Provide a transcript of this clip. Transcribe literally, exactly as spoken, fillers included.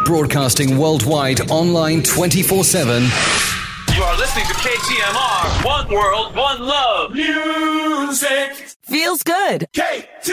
Broadcasting worldwide, online twenty-four seven. You are listening to K T M R. One world, one love. Music feels good. K T